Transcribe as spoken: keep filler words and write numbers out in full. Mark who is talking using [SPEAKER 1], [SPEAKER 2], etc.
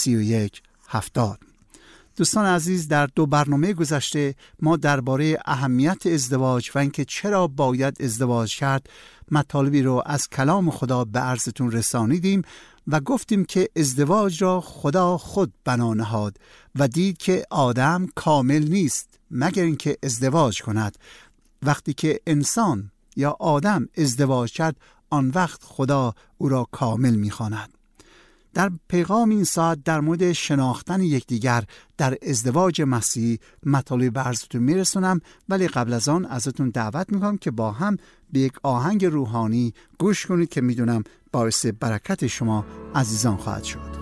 [SPEAKER 1] سی و یک هفتاد. دوستان عزیز، در دو برنامه گذشته ما درباره اهمیت ازدواج و اینکه چرا باید ازدواج کرد مطالبی رو از کلام خدا به عرضتون رسانیدیم و گفتیم که ازدواج را خدا خود بنا نهاد و دید که آدم کامل نیست مگر اینکه ازدواج کند. وقتی که انسان یا آدم ازدواج کرد، آن وقت خدا او را کامل می‌خواند. در پیغام این ساعت در مورد شناختن یکدیگر در ازدواج مسیحی مطالب به عرضتون میرسونم، ولی قبل از آن ازتون دعوت میکنم که با هم به یک آهنگ روحانی گوش کنید که میدونم باعث برکت شما عزیزان خواهد شد.